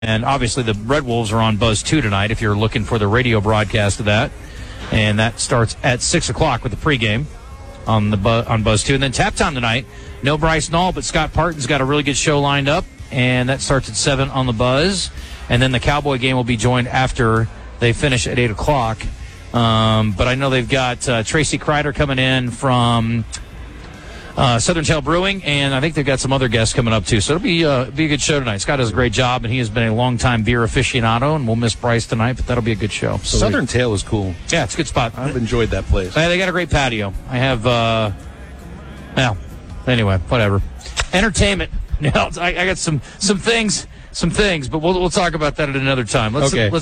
And obviously the Red Wolves are on Buzz 2 tonight if you're looking for the radio broadcast of that. And that starts at 6 o'clock with the pregame on Buzz 2. And then Tap Time tonight. No Bryce Nall, but Scott Parton's got a really good show lined up. And that starts at 7 on the Buzz. And then the Cowboy game will be joined after they finish at 8 o'clock. But I know they've got Tracy Kreider coming in from Southern Tail Brewing, and I think they've got some other guests coming up too. So it'll be a good show tonight. Scott does a great job, and he has been a longtime beer aficionado, and we'll miss Bryce tonight, but that'll be a good show. So Southern Tail is cool. Yeah, it's a good spot. I've enjoyed that place. They got a great patio. I have, anyway, whatever. Entertainment. Now, I got some things, but we'll talk about that at another time. Let's hit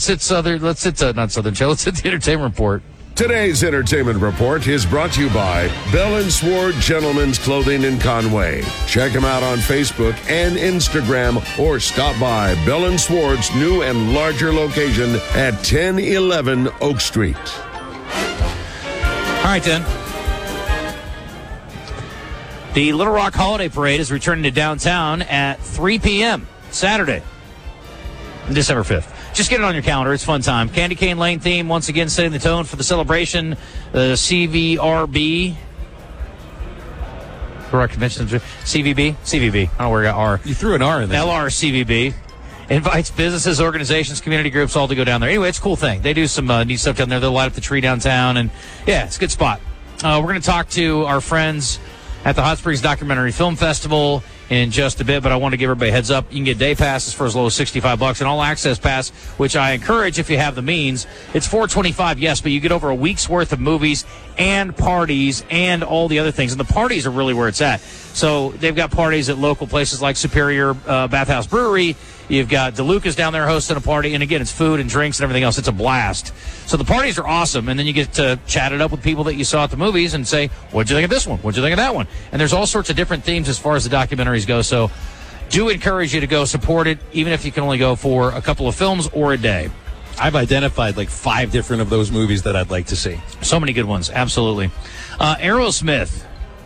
the entertainment report. Today's entertainment report is brought to you by Bell & Sword Gentlemen's Clothing in Conway. Check them out on Facebook and Instagram, or stop by Bell & Sword's new and larger location at 1011 Oak Street. All right, then. The Little Rock Holiday Parade is returning to downtown at 3 p.m. Saturday, December 5th. Just get it on your calendar. It's a fun time. Candy Cane Lane theme, once again, setting the tone for the celebration. The CVRB. Correct convention. CVB? CVB. I don't know where I got R. You threw an R in there. LRCVB. Invites businesses, organizations, community groups all to go down there. Anyway, it's a cool thing. They do some neat stuff down there. They'll light up the tree downtown. And, yeah, it's a good spot. We're going to talk to our friends at the Hot Springs Documentary Film Festival in just a bit, but I want to give everybody a heads up. You can get day passes for as low as $65, an all-access pass, which I encourage if you have the means. It's $425, yes, but you get over a week's worth of movies and parties and all the other things, and the parties are really where it's at. So they've got parties at local places like Superior Bathhouse Brewery. You've got DeLuca's down there hosting a party, and again, it's food and drinks and everything else. It's a blast. So the parties are awesome, and then you get to chat it up with people that you saw at the movies and say, what'd you think of this one? What'd you think of that one? And there's all sorts of different themes as far as the documentaries go, so do encourage you to go support it, even if you can only go for a couple of films or a day. I've identified like 5 different of those movies that I'd like to see. So many good ones, absolutely. Aerosmith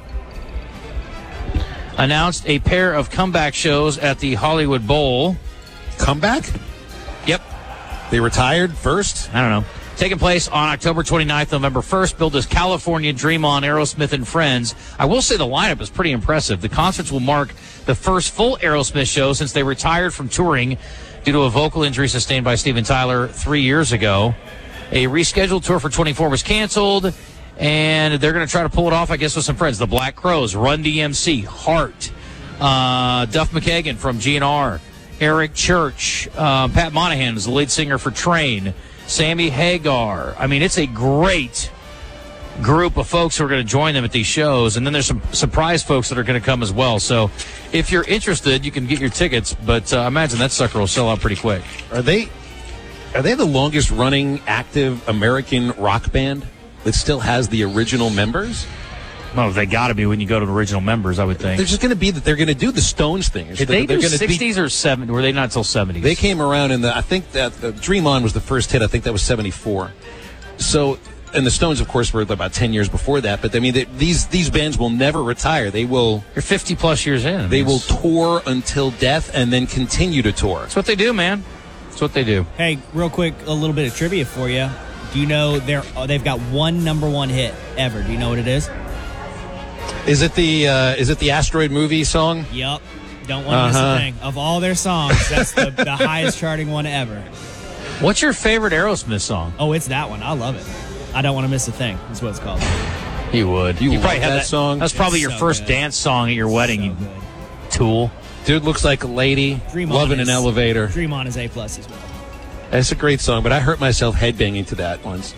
announced a pair of comeback shows at the Hollywood Bowl. Comeback? Yep. They retired first? I don't know. Taking place on October 29th, November 1st, billed as California Dream On, Aerosmith and Friends. I will say the lineup is pretty impressive. The concerts will mark the first full Aerosmith show since they retired from touring due to a vocal injury sustained by Steven Tyler 3 years ago. A rescheduled tour for 24 was canceled, and they're going to try to pull it off, I guess, with some friends. The Black Crowes, Run DMC, Heart, Duff McKagan from GNR, Eric Church, Pat Monahan is the lead singer for Train, Sammy Hagar. I mean, it's a great group of folks who are going to join them at these shows, and then there's some surprise folks that are going to come as well. So if you're interested, you can get your tickets, but I imagine that sucker will sell out pretty quick. Are they the longest running active American rock band that still has the original members? Well, they got to be when you go to the original members, I would think. They're just going to be that they're going to do the Stones thing. Did they do 60s or 70s? Were they not until 70s? They came around I think that Dream On was the first hit. I think that was 74. So, and the Stones, of course, were about 10 years before that. But I mean, these bands will never retire. They will. You're 50 plus years in. They will tour until death and then continue to tour. That's what they do, man. That's what they do. Hey, real quick, a little bit of trivia for you. Do you know they've got one number one hit ever? Do you know what it is? Is it the Asteroid movie song? Yep. Don't want to miss a thing. Of all their songs, that's the highest charting one ever. What's your favorite Aerosmith song? Oh, it's that one. I love it. I Don't Want to Miss a Thing. That's what it's called. You would. You probably have that song. That's probably your first good. dance song at your wedding, So you good. tool. Dude looks like a lady loving an elevator. Dream On is A+ as well. That's a great song, but I hurt myself headbanging to that once.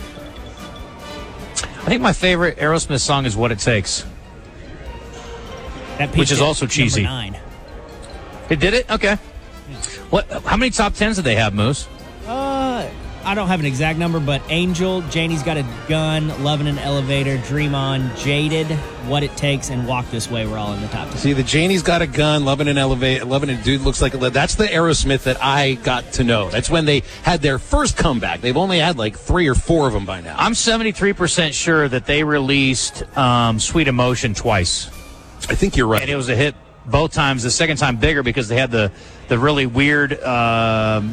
I think my favorite Aerosmith song is What It Takes. That Which is peaked at also cheesy. number 9. It did it? Okay. What? How many top 10s do they have, Moose? I don't have an exact number, but Angel, Janie's Got a Gun, Lovin' an Elevator, Dream On, Jaded, What It Takes, and Walk This Way were all in the top 10. See, the Janie's Got a Gun, Loving an Elevator, Loving a Dude Looks Like a... That's the Aerosmith that I got to know. That's when they had their first comeback. They've only had like 3 or 4 of them by now. I'm 73% sure that they released Sweet Emotion twice. I think you're right. And it was a hit both times. The second time bigger because they had the really weird